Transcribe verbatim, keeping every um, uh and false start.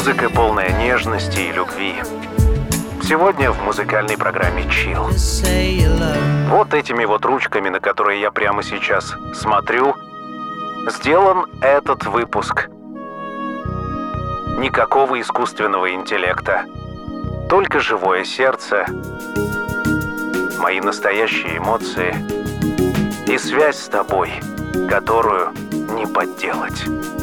Музыка, полная нежности и любви. Сегодня в музыкальной программе «Чилл». Вот этими вот ручками, на которые я прямо сейчас смотрю, сделан этот выпуск. Никакого искусственного интеллекта, только живое сердце, мои настоящие эмоции и связь с тобой, которую не подделать.